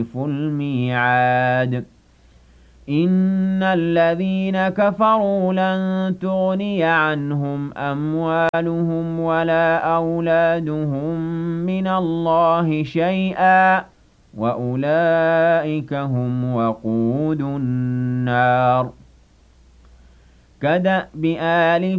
الميعاد إن الذين كفروا لن تغني عنهم أموالهم ولا أولادهم من الله شيئا وأولئك هم وقود النار كدأب آل